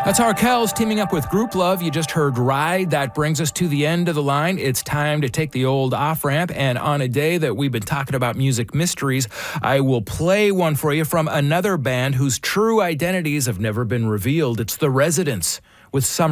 That's Arkells teaming up with Group Love. You just heard Ride. That brings us to the end of the line. It's time to take the old off-ramp. And on a day that we've been talking about music mysteries, I will play one for you from another band whose true identities have never been revealed. It's The Residents with Summer